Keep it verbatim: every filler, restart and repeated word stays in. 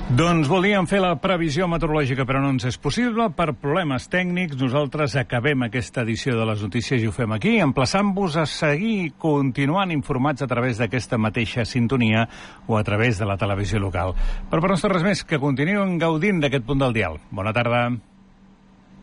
Doncs volíem fer la previsió meteorològica, però no ens és possible. Per problemes tècnics, nosaltres acabem aquesta edició de les notícies i ho fem aquí, emplaçant-vos a seguir continuant informats a través d'aquesta mateixa sintonia o a través de la televisió local. Però per no estar res més, que continuïn gaudint d'aquest punt del dial. Bona tarda.